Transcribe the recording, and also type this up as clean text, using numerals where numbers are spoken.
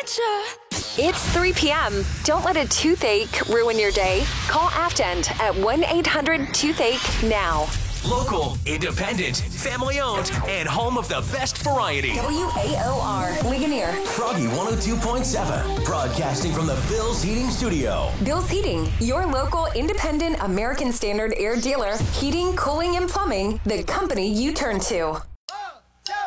It's 3 p.m. Don't let a toothache ruin your day. Call Aftend at 1-800-TOOTHACHE now. Local, independent, family-owned, and home of the best variety. WAOR, Ligonier. Froggy 102.7, broadcasting from the Bill's Heating Studio. Bill's Heating, your local independent American Standard air dealer. Heating, cooling, and plumbing, the company you turn to.